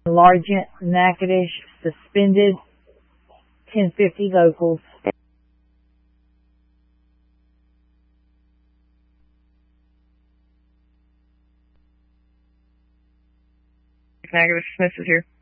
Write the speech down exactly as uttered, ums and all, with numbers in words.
Largent, Natchitoches, suspended, ten fifty locals. Natchitoches, Smith is here.